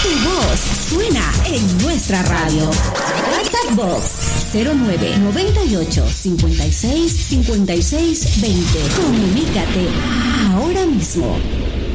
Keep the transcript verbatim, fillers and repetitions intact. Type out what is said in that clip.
Tu voz suena en nuestra radio. Chatbox cero nueve noventa y ocho cincuenta y seis cincuenta y seis veinte. Comunícate ahora mismo.